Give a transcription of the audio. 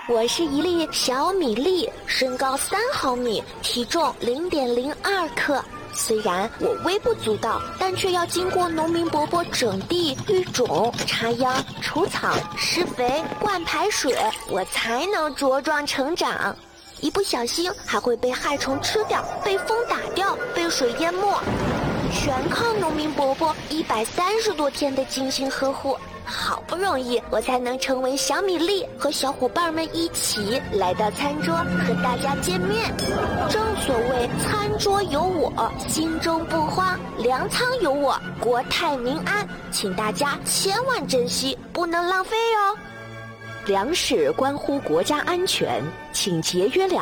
我是一粒小米粒，身高3毫米，体重0.02克。虽然我微不足道，但却要经过农民伯伯整地、育种、插秧、除草、施肥、灌排水，我才能茁壮成长。一不小心还会被害虫吃掉，被风打掉，被水淹没，全靠农民伯伯130多天的精心呵护。好不容易我才能成为小米粒，和小伙伴们一起来到餐桌和大家见面。正所谓餐桌有我，心中不慌；粮仓有我，国泰民安。请大家千万珍惜，不能浪费哦。 粮食关乎国家安全，请节约粮